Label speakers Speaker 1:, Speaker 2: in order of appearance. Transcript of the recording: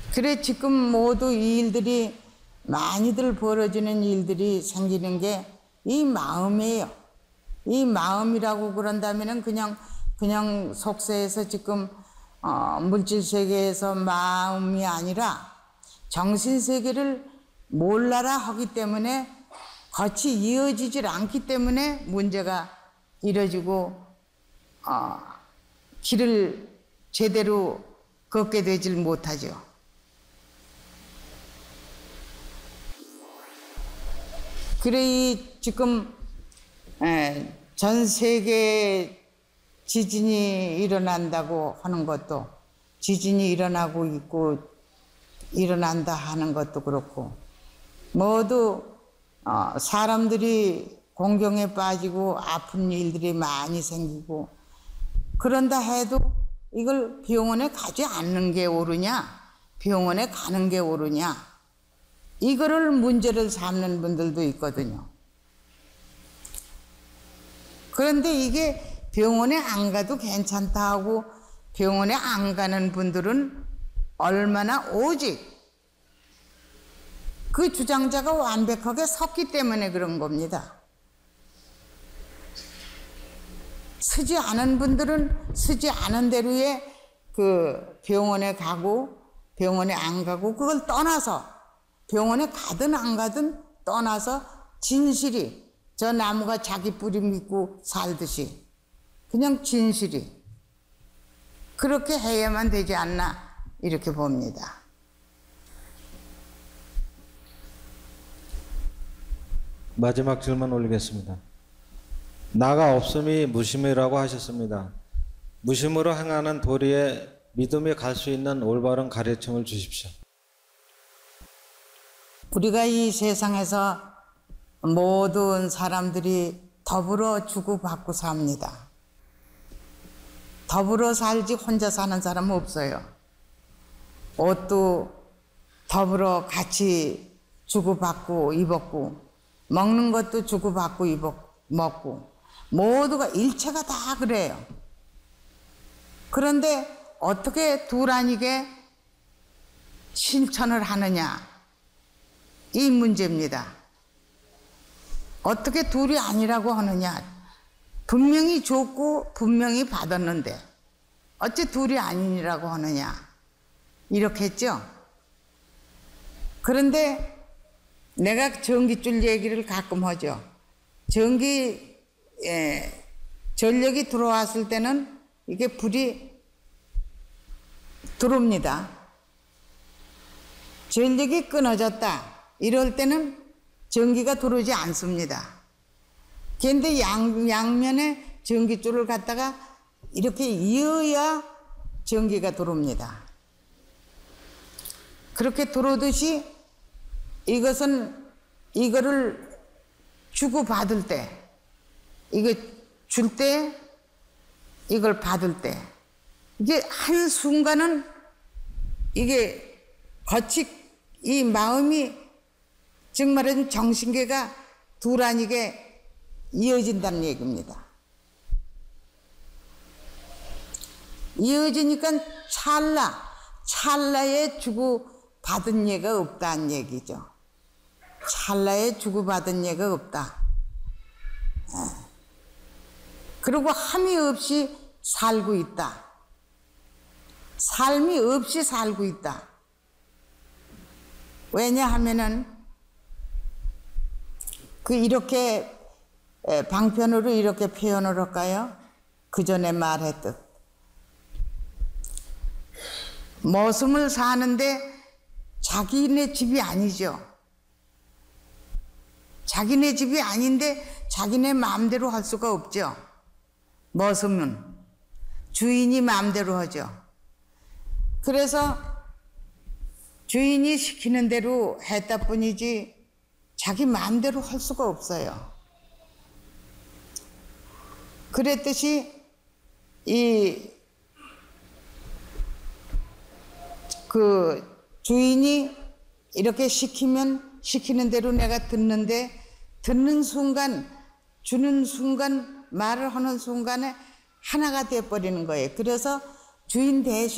Speaker 1: 그래 지금 모두 이 일들이 많이들 벌어지는 일들이 생기는 게 이 마음이에요. 이 마음이라고 그런다면은 그냥 속세에서 지금 물질 세계에서 마음이 아니라 정신 세계를 몰라라 하기 때문에 같이 이어지질 않기 때문에 문제가 이뤄지고 길을 제대로 걷게 되질 못하죠. 그래 이 지금 전 세계 지진이 일어난다고 하는 것도 지진이 일어나고 있고 일어난다 하는 것도 그렇고 모두 사람들이 공경에 빠지고 아픈 일들이 많이 생기고 그런다 해도 이걸 병원에 가지 않는 게 옳으냐 병원에 가는 게 옳으냐 이거를 문제를 삼는 분들도 있거든요. 그런데 이게 병원에 안 가도 괜찮다 하고 병원에 안 가는 분들은 얼마나 오직 그 주장자가 완벽하게 섰기 때문에 그런 겁니다. 서지 않은 분들은 서지 않은 대로의 그 병원에 가고 병원에 안 가고 그걸 떠나서 병원에 가든 안 가든 떠나서 진실이 저 나무가 자기 뿌리 믿고 살듯이 그냥 진실이 그렇게 해야만 되지 않나 이렇게 봅니다.
Speaker 2: 마지막 질문 올리겠습니다. 나가 없음이 무심이라고 하셨습니다. 무심으로 행하는 도리에 믿음이 갈 수 있는 올바른 가르침을 주십시오.
Speaker 1: 우리가 이 세상에서 모든 사람들이 더불어 주고받고 삽니다. 더불어 살지 혼자 사는 사람은 없어요. 옷도 더불어 같이 주고받고 입었고 먹는 것도 주고받고 먹고 모두가 일체가 다 그래요. 그런데 어떻게 둘 아니게 실천을 하느냐 이 문제입니다. 어떻게 둘이 아니라고 하느냐 분명히 줬고 분명히 받았는데 어째 둘이 아니라고 하느냐 이렇게 했죠. 그런데 내가 전기줄 얘기를 가끔 하죠. 전력이 들어왔을 때는 이게 불이 들어옵니다. 전력이 끊어졌다 이럴 때는 전기가 들어오지 않습니다. 그런데 양면에 전기줄을 갖다가 이렇게 이어야 전기가 들어옵니다. 그렇게 들어오듯이 이거를 주고받을 때, 이거 줄 때, 이걸 받을 때, 이게 한순간은 이게 거치, 이 마음이 정말은 정신계가 둘 아니게 이어진다는 얘기입니다. 이어지니까 찰나에 주고받은 예가 없다는 얘기죠. 찰나에 주고받은 예가 없다. 그리고 함이 없이 살고 있다. 삶이 없이 살고 있다. 왜냐하면은 이렇게 방편으로 이렇게 표현을 할까요? 그 전에 말했듯 머슴을 사는데 자기네 집이 아니죠. 자기네 집이 아닌데 자기네 마음대로 할 수가 없죠. 머슴은 주인이 마음대로 하죠. 그래서 주인이 시키는 대로 했다 뿐이지 자기 마음대로 할 수가 없어요. 그랬듯이 주인이 이렇게 시키면 시키는 대로 내가 듣는데 듣는 순간 주는 순간 말을 하는 순간에 하나가 돼버리는 거예요. 그래서 주인 대신